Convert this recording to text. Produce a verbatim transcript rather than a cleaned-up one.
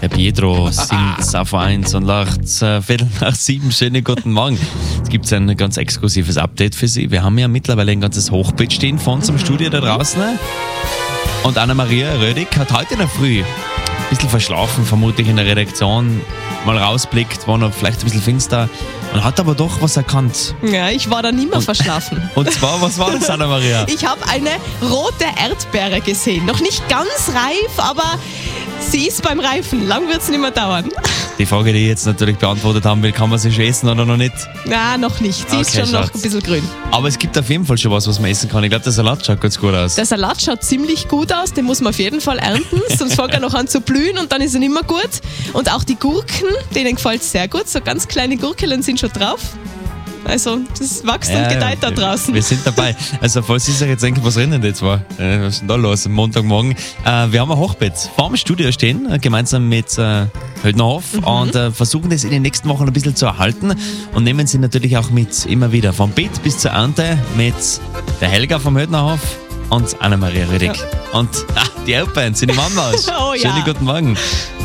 Der Pietro singt auf eins und lacht äh, Viertel nach sieben. Schönen guten Morgen. Es gibt ein ganz exklusives Update für Sie. Wir haben ja mittlerweile ein ganzes Hochbett stehen vor unserem Studio da draußen. Und Anna-Maria Rödig hat heute in der Früh ein bisschen verschlafen, vermutlich in der Redaktion, mal rausblickt, war noch vielleicht ein bisschen finster und hat aber doch was erkannt. Ja, ich war da nicht mehr verschlafen. Und zwar, was war das, Anna-Maria? Ich habe eine rote Erdbeere gesehen. Noch nicht ganz reif, aber sie ist beim Reifen. Lang wird es nicht mehr dauern. Die Frage, die ich jetzt natürlich beantwortet haben will, kann man sie schon essen oder noch nicht? Na, noch nicht. Sie Okay, ist schon noch Schatz. ein bisschen grün. Aber es gibt auf jeden Fall schon was, was man essen kann. Ich glaube, der Salat schaut ganz gut aus. Der Salat schaut ziemlich gut aus, den muss man auf jeden Fall ernten, sonst fängt er noch an zu blühen und dann ist er nicht mehr gut. Und auch die Gurken, denen gefällt es sehr gut. So ganz kleine Gurkeln sind schon drauf. Also, das wächst und gedeiht da draußen. Wir sind dabei. Also, falls Sie sich jetzt denken, was rennt denn jetzt war? Äh, was ist denn da los am Montagmorgen? Äh, wir haben ein Hochbett vor dem Studio stehen, äh, gemeinsam mit äh, Hödnerhof mhm. und äh, versuchen das in den nächsten Wochen ein bisschen zu erhalten und nehmen Sie natürlich auch mit, immer wieder, vom Beet bis zur Ernte mit der Helga vom Hödnerhof und Anna-Maria Rödig. Ja. Und ah, die Eltern sind im Anmarsch. Oh ja. Schönen guten Morgen.